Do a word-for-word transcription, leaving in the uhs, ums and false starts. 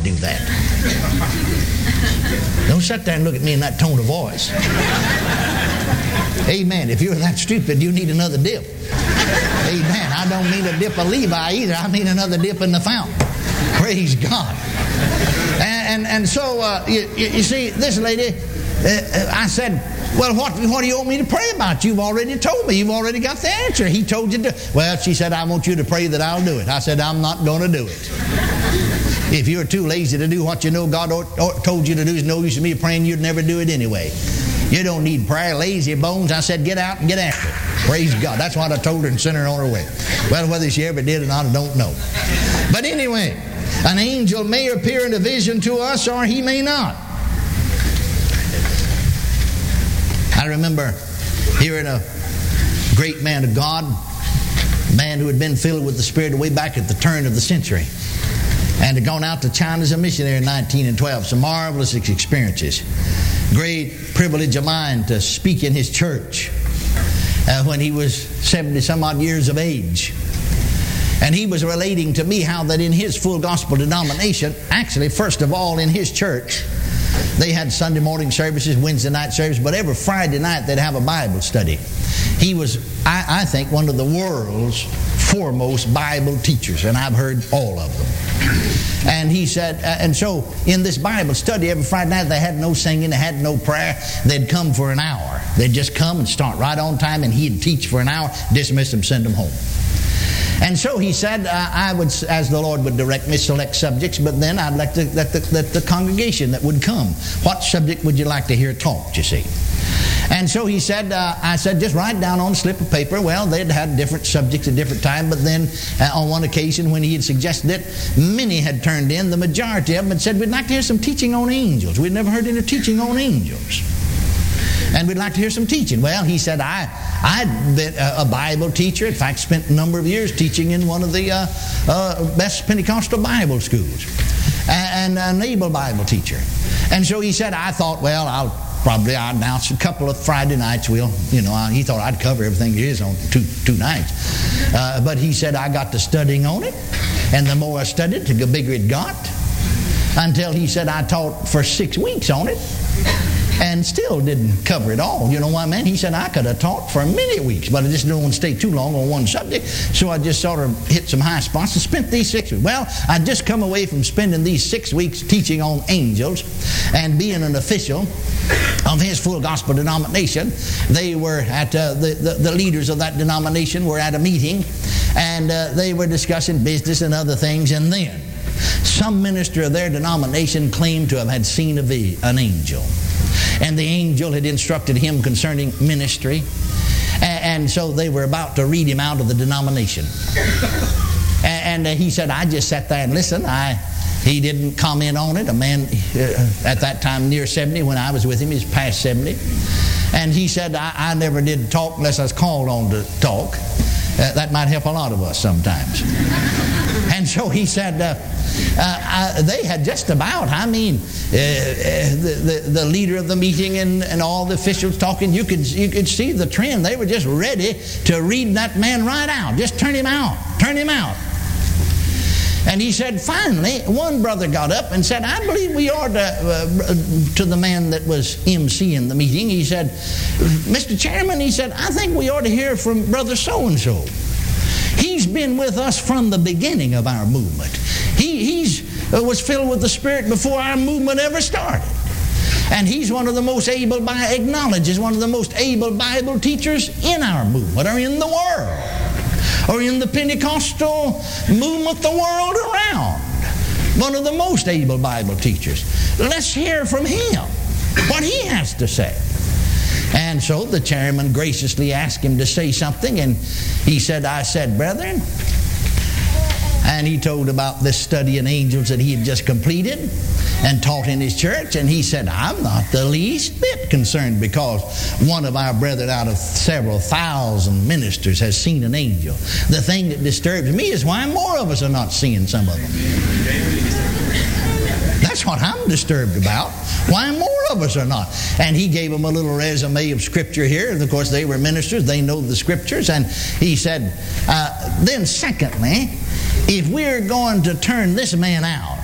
do that. Don't sit there and look at me in that tone of voice. Amen. If you're that stupid, you need another dip. Amen. I don't mean a dip of Levi either. I mean another dip in the fountain. Praise God. And, and, and so, uh, you, you see, this lady, uh, I said, well, what, what do you want me to pray about? You've already told me. You've already got the answer. He told you to. Well, she said, I want you to pray that I'll do it. I said, I'm not going to do it. If you're too lazy to do what you know God or, or told you to do, there's no use in me praying. You'd never do it anyway. You don't need prayer, lazy bones. I said, get out and get after it. Praise God. That's what I told her and sent her on her way. Well, whether she ever did or not, I don't know. But anyway, an angel may appear in a vision to us or he may not. I remember hearing a great man of God, a man who had been filled with the Spirit way back at the turn of the century, and had gone out to China as a missionary in nineteen twelve. Some marvelous experiences. Great privilege of mine to speak in his church uh, when he was seventy some odd years of age. And he was relating to me how that in his full gospel denomination, actually first of all in his church, they had Sunday morning services, Wednesday night service, but every Friday night they'd have a Bible study. He was, I, I think, one of the world's foremost Bible teachers, and I've heard all of them. And he said, uh, and so in this Bible study every Friday night, they had no singing, they had no prayer. They'd come for an hour. They'd just come and start right on time, and he'd teach for an hour, dismiss them, send them home. And so he said, uh, I would, as the Lord would direct me, select subjects, but then I'd like to let the, let the congregation that would come, what subject would you like to hear taught, you see? And so he said, uh, I said, just write down on a slip of paper. Well, they'd had different subjects at different times, but then uh, on one occasion when he had suggested it, many had turned in. The majority of them had said, we'd like to hear some teaching on angels. We'd never heard any teaching on angels. And we'd like to hear some teaching. Well, he said, I, I'd been a Bible teacher. In fact, spent a number of years teaching in one of the uh, uh, best Pentecostal Bible schools. And, and an able Bible teacher. And so he said, I thought, well, I'll probably I'll announce a couple of Friday nights. We'll, you know, he thought I'd cover everything there is on two, two nights. Uh, but he said, I got to studying on it. And the more I studied, the bigger it got. Until he said, I taught for six weeks on it. And still didn't cover it all. You know why, man? He said, I could have taught for many weeks, but I just didn't want to stay too long on one subject, so I just sort of hit some high spots and spent these six weeks. Well, I'd just come away from spending these six weeks teaching on angels and being an official of his full gospel denomination. They were at, uh, the, the, the leaders of that denomination were at a meeting, and uh, they were discussing business and other things, and then some minister of their denomination claimed to have had seen a vi- an angel. And the angel had instructed him concerning ministry. And so they were about to read him out of the denomination. And he said, I just sat there and listened. I, he didn't comment on it. A man uh, at that time near seventy, when I was with him, he's past seventy. And he said, I, I never did talk unless I was called on to talk. Uh, that might help a lot of us sometimes. And so he said, uh, uh, uh, they had just about, I mean, uh, uh, the, the, the leader of the meeting and, and all the officials talking, you could, you could see the trend. They were just ready to read that man right out. Just turn him out. Turn him out. And he said, finally, one brother got up and said, I believe we ought to, uh, to the man that was emceeing the meeting, he said, Mister Chairman, he said, I think we ought to hear from Brother so-and-so. He's been with us from the beginning of our movement. He he's, uh, was filled with the Spirit before our movement ever started. And he's one of the most able, acknowledges one of the most able Bible teachers in our movement, or in the world, or in the Pentecostal movement the world around. One of the most able Bible teachers. Let's hear from him what he has to say. And so the chairman graciously asked him to say something, and he said, I said, brethren, and he told about this study in angels that he had just completed and taught in his church. And he said, I'm not the least bit concerned because one of our brethren out of several thousand ministers has seen an angel. The thing that disturbs me is why more of us are not seeing some of them. That's what I'm disturbed about. Why more of us are not? And he gave them a little resume of Scripture here. And of course, they were ministers. They know the Scriptures. And he said, uh, then secondly, if we're going to turn this man out,